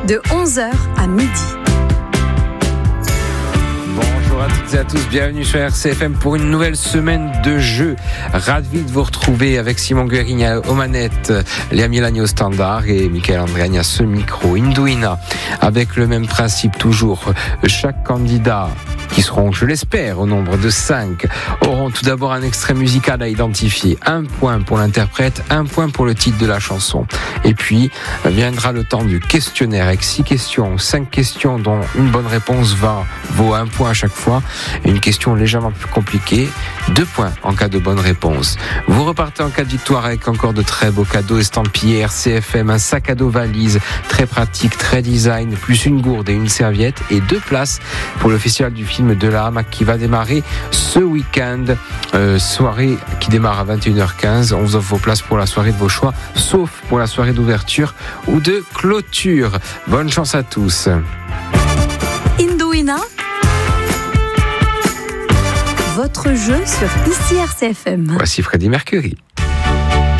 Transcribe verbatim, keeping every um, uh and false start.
de onze heures à midi. Bonjour à toutes et à tous, bienvenue sur R C F M pour une nouvelle semaine de jeu. Ravi de vous retrouver avec Simon Guerigna aux manettes, Léa Milani au standard et Michael Andréani à ce micro. Indouina, avec le même principe toujours, chaque candidat, qui seront, je l'espère, au nombre de cinq, auront tout d'abord un extrait musical à identifier. Un point pour l'interprète, un point pour le titre de la chanson. Et puis, viendra le temps du questionnaire avec six questions, cinq questions dont une bonne réponse va, vaut un point à chaque fois. Et une question légèrement plus compliquée, deux points en cas de bonne réponse. Vous repartez en cas de victoire avec encore de très beaux cadeaux estampillés R C F M, un sac à dos valise, très pratique, très design, plus une gourde et une serviette et deux places pour le festival du film de la Hamac qui va démarrer ce week-end, euh, soirée qui démarre à vingt et une heures quinze. On vous offre vos places pour la soirée de vos choix, sauf pour la soirée d'ouverture ou de clôture. Bonne chance à tous. Indouina, votre jeu sur ici R C F M. Voici Freddie Mercury.